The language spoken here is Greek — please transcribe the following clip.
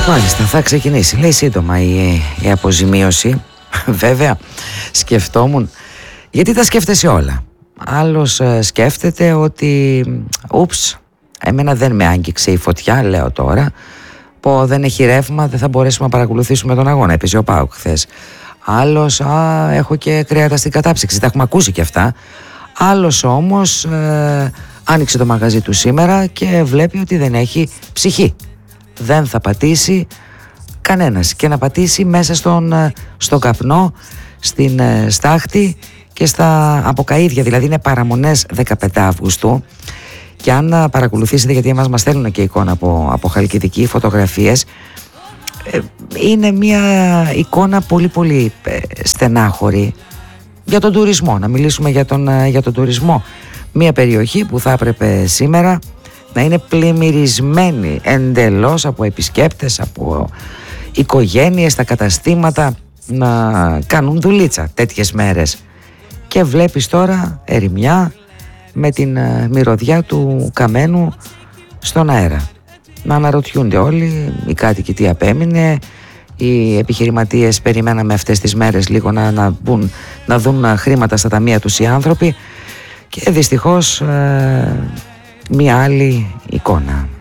Μάλιστα, θα ξεκινήσει, λέει, σύντομα η αποζημίωση. Βέβαια, σκεφτόμουν, γιατί τα σκέφτεσαι όλα. Άλλος σκέφτεται ότι εμένα δεν με άγγιξε η φωτιά, λέω τώρα, που δεν έχει ρεύμα, δεν θα μπορέσουμε να παρακολουθήσουμε τον αγώνα. Έπαιζε ο ΠΑΟΚ χθες. Άλλος, έχω και κρέατα στην κατάψυξη, τα έχουμε ακούσει και αυτά. Άλλος όμως άνοιξε το μαγαζί του σήμερα και βλέπει ότι δεν έχει ψυχή. Δεν θα πατήσει κανένας, και να πατήσει μέσα στον καπνό, στην στάχτη και στα αποκαΐδια. Δηλαδή είναι παραμονές 15 Αυγούστου, και αν παρακολουθήσετε, γιατί εμάς μας στέλνουν και εικόνα από Χαλκιδική, φωτογραφίες, είναι μια εικόνα πολύ πολύ στενάχωρη για τον τουρισμό. Να μιλήσουμε για τον τουρισμό. Μια περιοχή που θα έπρεπε σήμερα να είναι πλημμυρισμένη εντελώς από επισκέπτες, από οικογένειες, τα καταστήματα να κάνουν δουλίτσα τέτοιες μέρες. Και βλέπεις τώρα ερημιά με την μυρωδιά του καμένου στον αέρα. Να αναρωτιούνται όλοι οι κάτοικοι τι απέμεινε. Οι επιχειρηματίες περιμέναμε αυτές τις μέρες λίγο να δουν χρήματα στα ταμεία τους οι άνθρωποι, και δυστυχώς μια άλλη εικόνα.